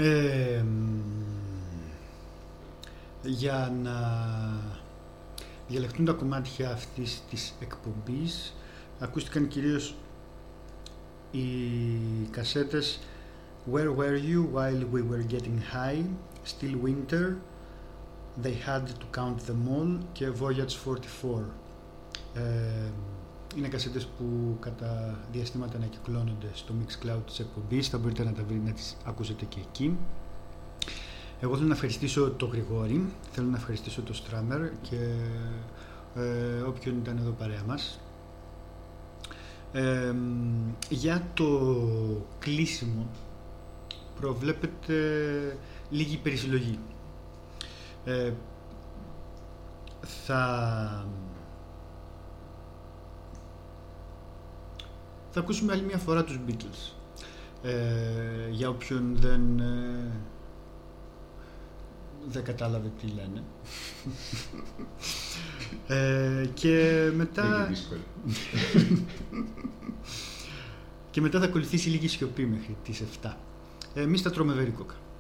Για να διαλεχτούν τα κομμάτια αυτής της εκπομπής ακούστηκαν κυρίως οι κασέτες Where Were You While We Were Getting High, Still Winter, They Had To Count Them All και Voyage 44. Είναι κασέτες που κατά διαστήματα ανακυκλώνονται στο Mixcloud της εκπομπής, θα μπορείτε να τις ακούσετε και εκεί. Εγώ θέλω να ευχαριστήσω τον Γρηγόρη, θέλω να ευχαριστήσω τον Στράμερ και όποιον ήταν εδώ παρέα μας. Για το κλείσιμο προβλέπεται λίγη περισυλλογή. Θα ακούσουμε άλλη μια φορά τους Beatles. Για όποιον δεν κατάλαβε τι λένε. Και μετά και μετά θα ακολουθήσει λίγη σιωπή μέχρι τις 7. Εμείς τα τρώμε βερίκοκα.